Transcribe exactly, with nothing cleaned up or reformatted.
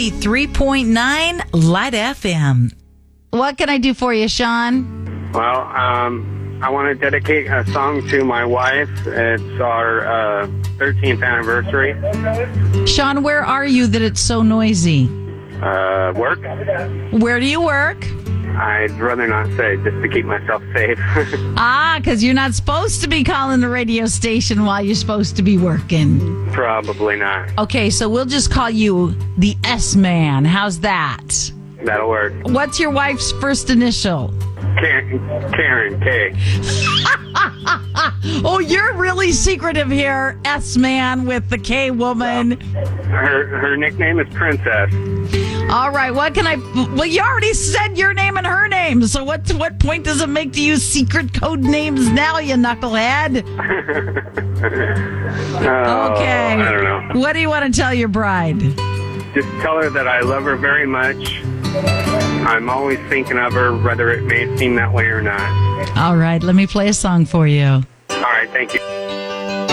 ninety-three point nine Light F M. What can I do for you, Sean? Well, um, I want to dedicate a song to my wife. It's our uh, thirteenth anniversary. Sean, where are you that it's so noisy? Uh, work? Where do you work? I'd rather not say, just to keep myself safe. Ah, because you're not supposed to be calling the radio station while you're supposed to be working. Probably not. Okay, so we'll just call you the S-Man. How's that? That'll work. What's your wife's first initial? Karen, Karen K. Oh, you're really secretive here, S-Man with the K-woman. Her her nickname is Princess. All right, what can I... Well, you already said your name and her name, so what what point does it make to use secret code names now, you knucklehead? oh, Okay. I don't know. What do you want to tell your bride? Just tell her that I love her very much. I'm always thinking of her, whether it may seem that way or not. All right, let me play a song for you. All right, thank you.